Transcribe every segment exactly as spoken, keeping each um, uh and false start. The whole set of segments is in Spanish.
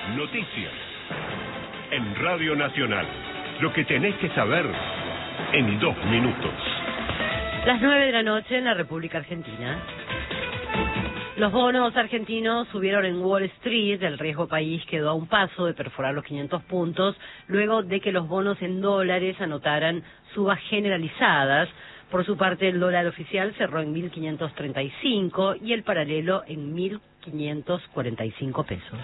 Noticias. En Radio Nacional. Lo que tenés que saber en dos minutos. Las nueve de la noche en la República Argentina. Los bonos argentinos subieron en Wall Street. El riesgo país quedó a un paso de perforar los quinientos puntos luego de que los bonos en dólares anotaran subas generalizadas. Por su parte, el dólar oficial cerró en mil quinientos treinta y cinco y el paralelo en mil quinientos cuarenta y cinco pesos.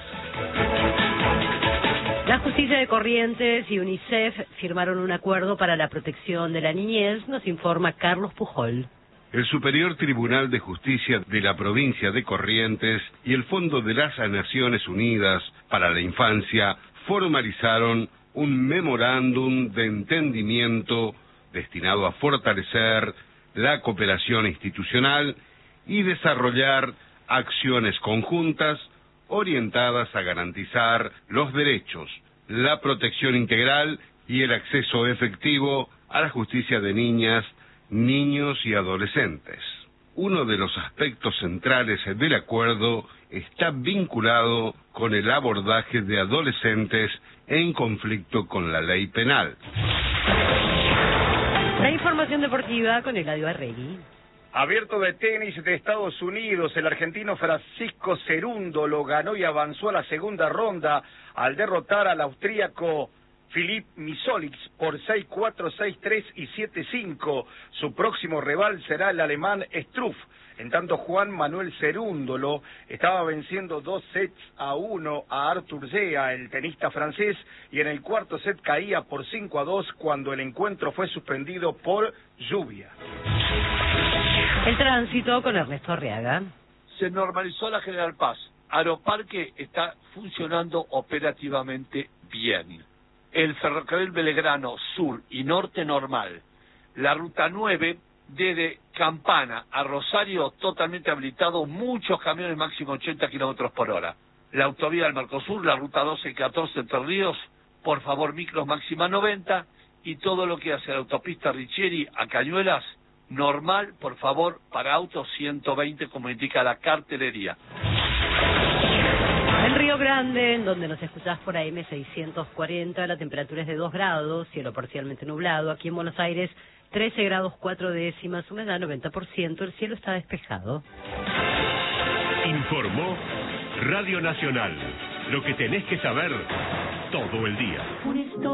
La Justicia de Corrientes y UNICEF firmaron un acuerdo para la protección de la niñez, nos informa Carlos Pujol. El Superior Tribunal de Justicia de la provincia de Corrientes y el Fondo de las Naciones Unidas para la Infancia formalizaron un memorándum de entendimiento destinado a fortalecer la cooperación institucional y desarrollar acciones conjuntas orientadas a garantizar los derechos, la protección integral y el acceso efectivo a la justicia de niñas, niños y adolescentes. Uno de los aspectos centrales del acuerdo está vinculado con el abordaje de adolescentes en conflicto con la ley penal. La información deportiva con Eladio Arregui. Abierto de tenis de Estados Unidos, el argentino Francisco Cerúndolo ganó y avanzó a la segunda ronda al derrotar al austríaco Filip Misolic por seis cuatro, seis tres y siete cinco. Su próximo rival será el alemán Struff. En tanto, Juan Manuel Cerúndolo estaba venciendo dos sets a uno a Arthur Gea, el tenista francés, y en el cuarto set caía por cinco a dos cuando el encuentro fue suspendido por lluvia. El tránsito con Ernesto Arriaga. Se normalizó la General Paz. Aeroparque está funcionando operativamente bien. El ferrocarril Belgrano Sur y Norte normal. La ruta nueve desde Campana a Rosario totalmente habilitado, muchos camiones máximo ochenta kilómetros por hora. La autovía del Mercosur, la ruta doce y catorce Entre Ríos, por favor micros máxima noventa, y todo lo que hace la autopista Richieri a Cañuelas, normal, por favor, para autos ciento veinte, como indica la cartelería. En Río Grande, en donde nos escuchás por A M seiscientos cuarenta, la temperatura es de dos grados, cielo parcialmente nublado. Aquí en Buenos Aires, trece grados cuatro décimas, humedad noventa por ciento, el cielo está despejado. Informó Radio Nacional. Lo que tenés que saber todo el día.